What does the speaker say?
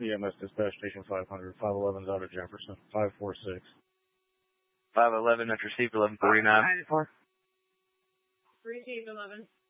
EMS Dispatch Station 500, 511's out of Jefferson, 546. 511, that's received 1149. 3 11.